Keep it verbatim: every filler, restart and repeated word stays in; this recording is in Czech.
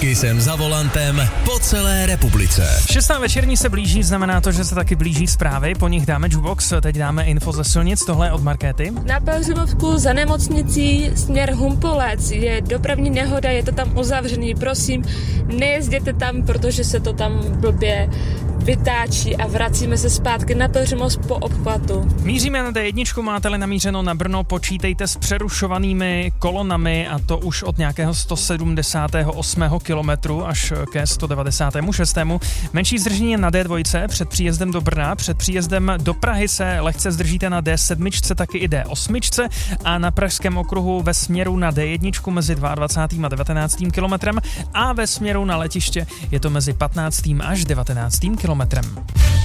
Taky jsem za volantem po celé republice. Šestá večerní se blíží, znamená to, že se taky blíží zprávy, po nich dáme jukebox, teď dáme info ze silnic, tohle je od Markéty. Na Pelhřimovku za nemocnicí směr Humpolec je dopravní nehoda, je to tam uzavřený, prosím, nejezděte tam, protože se to tam blbě vytáčí a vracíme se zpátky na Pelhřimov po obchvatu. Míříme na D jedna, máte-li namířeno na Brno, počítejte s přerušovanými kolonami a to už od nějakého sto sedmdesátého osmého kilometru až ke sto devadesátému šestému Menší zdržení je na D dva před příjezdem do Brna, před příjezdem do Prahy se lehce zdržíte na D sedm, taky i D osm a na pražském okruhu ve směru na D jedna mezi dvacátým druhým a devatenáctým kilometrem a ve směru na letiště je to mezi patnáctým až devatenáctým kilometrem.